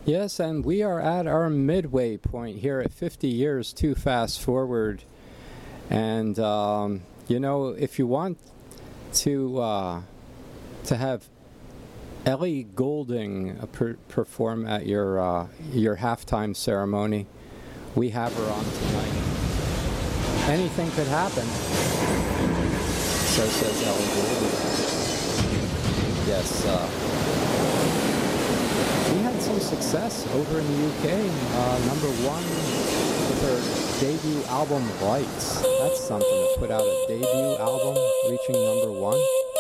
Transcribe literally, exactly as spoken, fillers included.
Yes, and we are at our midway point here at fifty years too fast forward. And, um, you know, if you want to, uh, to have Ellie Goulding uh, per perform at your, uh, your halftime ceremony, we have her on tonight. Anything could happen. So says Ellie Goulding. Yes, uh, she had some success over in the U K, uh, number one with her debut album, Lights. That's something to put out a debut album reaching number one.